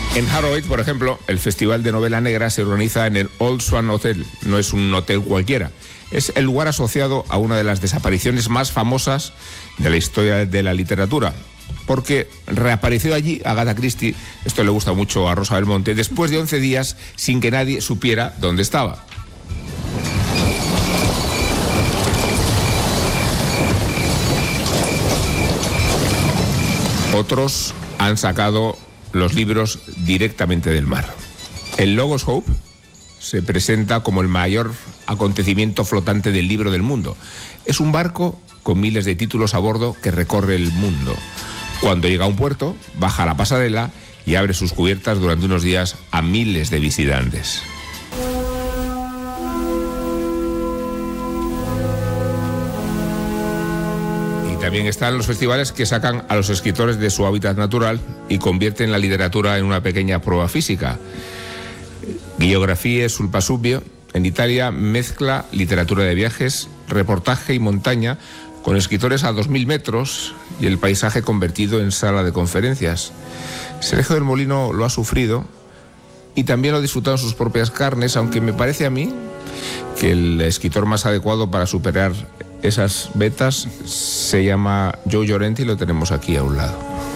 En Harrogate, por ejemplo, el Festival de Novela Negra se organiza en el Old Swan Hotel. No es un hotel cualquiera. Es el lugar asociado a una de las desapariciones más famosas de la historia de la literatura. Porque reapareció allí Agatha Christie, esto le gusta mucho a Rosa Belmonte, después de 11 días sin que nadie supiera dónde estaba. Otros han sacado los libros directamente del mar. El Logos Hope se presenta como el mayor acontecimiento flotante del libro del mundo. Es un barco con miles de títulos a bordo que recorre el mundo. Cuando llega a un puerto, baja a la pasarela y abre sus cubiertas durante unos días a miles de visitantes. También están los festivales que sacan a los escritores de su hábitat natural y convierten la literatura en una pequeña prueba física. Geografie sul Pasubio, en Italia, mezcla literatura de viajes, reportaje y montaña con escritores a 2000 metros y el paisaje convertido en sala de conferencias. Sergio del Molino lo ha sufrido y también lo ha disfrutado en sus propias carnes, aunque me parece a mí que el escritor más adecuado para superar esas vetas se llama Joe Llorente y lo tenemos aquí a un lado.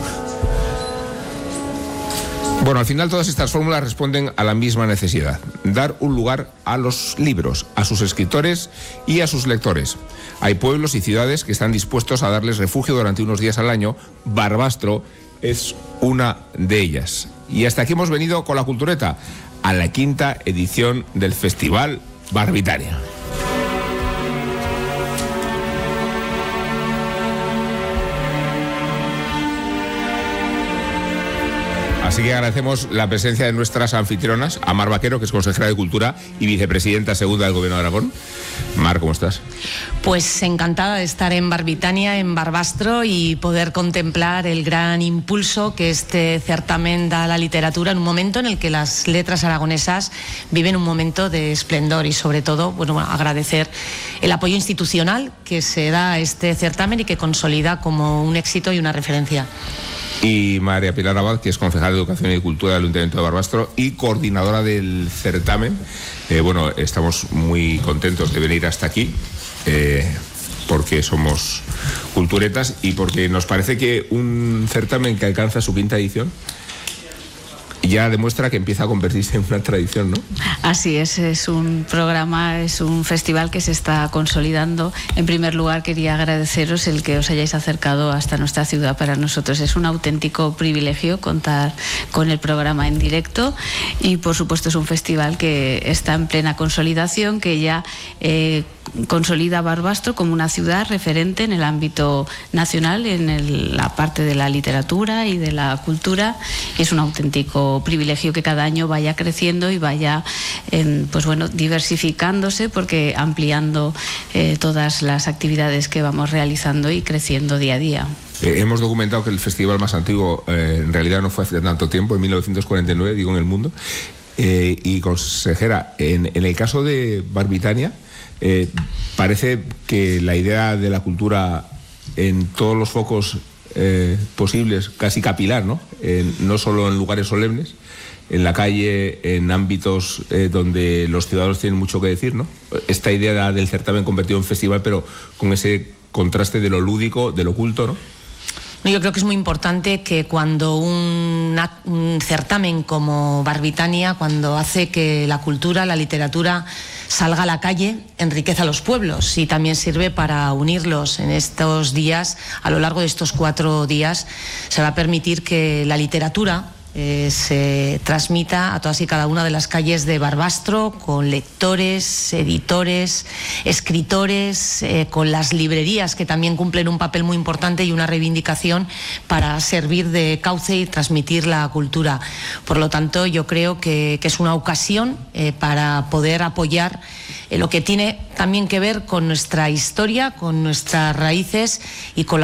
Bueno, al final todas estas fórmulas responden a la misma necesidad: dar un lugar a los libros, a sus escritores y a sus lectores. Hay pueblos y ciudades que están dispuestos a darles refugio durante unos días al año. Barbastro es una de ellas. Y hasta aquí hemos venido con la Cultureta, a la 5ª edición del Festival Barbitania. Así que agradecemos la presencia de nuestras anfitrionas, a Mar Vaquero, que es consejera de Cultura y vicepresidenta segunda del Gobierno de Aragón. Mar, ¿cómo estás? Pues encantada de estar en Barbitania, en Barbastro, y poder contemplar el gran impulso que este certamen da a la literatura en un momento en el que las letras aragonesas viven un momento de esplendor y, sobre todo, bueno, agradecer el apoyo institucional que se da a este certamen y que consolida como un éxito y una referencia. Y María Pilar Abad, que es concejala de Educación y Cultura del Ayuntamiento de Barbastro y coordinadora del certamen. Bueno, estamos muy contentos de venir hasta aquí, porque somos culturetas y porque nos parece que un certamen que alcanza su 5ª edición ya demuestra que empieza a convertirse en una tradición, ¿no? Así es un programa, es un festival que se está consolidando. En primer lugar, quería agradeceros el que os hayáis acercado hasta nuestra ciudad. Para nosotros es un auténtico privilegio contar con el programa en directo y, por supuesto, es un festival que está en plena consolidación, que ya consolida Barbastro como una ciudad referente en el ámbito nacional, en la parte de la literatura y de la cultura. Es un auténtico privilegio que cada año vaya creciendo y vaya pues bueno, diversificándose, porque ampliando todas las actividades que vamos realizando y creciendo día a día. Hemos documentado que el festival más antiguo en realidad no fue hace tanto tiempo, en 1949, digo, en el mundo. Y consejera, en el caso de Barbitania, parece que la idea de la cultura en todos los focos posibles, casi capilar, ¿no? No solo en lugares solemnes, en la calle, en ámbitos donde los ciudadanos tienen mucho que decir, ¿no? Esta idea del certamen convertido en festival, pero con ese contraste de lo lúdico, de lo culto, ¿no? Yo creo que es muy importante que cuando un certamen como Barbitania, cuando hace que la cultura, la literatura salga a la calle, enriquece a los pueblos y también sirve para unirlos en estos días. A lo largo de estos 4 días se va a permitir que la literatura se transmita a todas y cada una de las calles de Barbastro, con lectores, editores, escritores, con las librerías, que también cumplen un papel muy importante y una reivindicación para servir de cauce y transmitir la cultura. Por lo tanto, yo creo que es una ocasión para poder apoyar lo que tiene también que ver con nuestra historia, con nuestras raíces y con la